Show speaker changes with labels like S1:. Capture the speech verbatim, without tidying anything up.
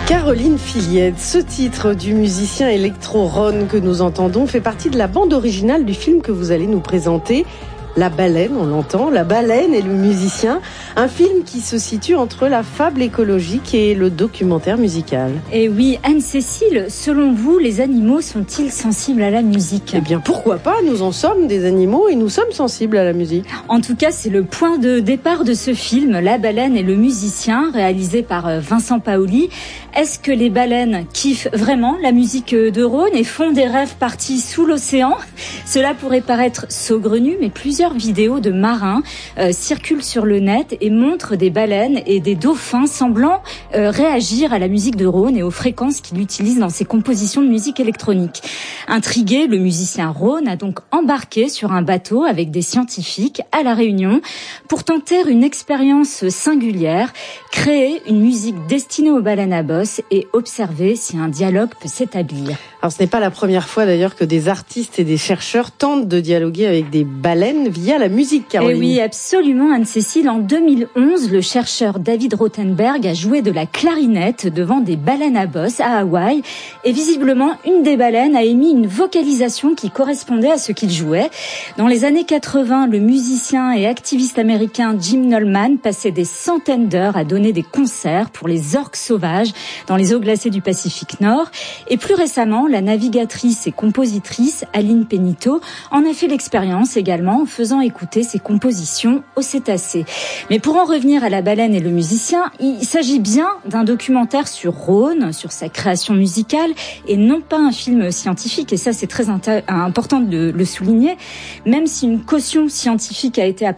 S1: Caroline Filiette, ce titre du musicien Electro Ron que nous entendons fait partie de la bande originale du film que vous allez nous présenter. La baleine, on l'entend, la baleine et le musicien, un film qui se situe entre la fable écologique et le documentaire musical.
S2: Et oui, Anne-Cécile, selon vous, les animaux sont-ils sensibles à la musique ?
S1: Eh bien, pourquoi pas ? Nous en sommes des animaux et nous sommes sensibles à la musique.
S2: En tout cas, c'est le point de départ de ce film, La baleine et le musicien, réalisé par Vincent Paoli. Est-ce que les baleines kiffent vraiment la musique de Rhône et font des rêves partis sous l'océan ? Cela pourrait paraître saugrenu, mais plusieurs Plusieurs vidéos de marins euh, circulent sur le net et montrent des baleines et des dauphins semblant euh, réagir à la musique de Rhône et aux fréquences qu'il utilise dans ses compositions de musique électronique. Intrigué, le musicien Rhône a donc embarqué sur un bateau avec des scientifiques à La Réunion pour tenter une expérience singulière, créer une musique destinée aux baleines à bosse et observer si un dialogue peut s'établir.
S1: Alors ce n'est pas la première fois d'ailleurs que des artistes et des chercheurs tentent de dialoguer avec des baleines via la musique, Caroline.
S2: Et oui, absolument, Anne-Cécile. En deux mille onze, le chercheur David Rothenberg a joué de la clarinette devant des baleines à bosse à Hawaï. Et visiblement, une des baleines a émis une vocalisation qui correspondait à ce qu'il jouait. Dans les années quatre-vingts, le musicien et activiste américain Jim Nolman passait des centaines d'heures à donner des concerts pour les orques sauvages dans les eaux glacées du Pacifique Nord. Et plus récemment, la navigatrice et compositrice Aline Penito en a fait l'expérience également en faisant écouter ses compositions aux cétacés. Mais pour en revenir à la baleine et le musicien, il s'agit bien d'un documentaire sur Rhône, sur sa création musicale et non pas un film scientifique. Et ça, c'est très inter- important de le souligner. Même si une caution scientifique a été apportée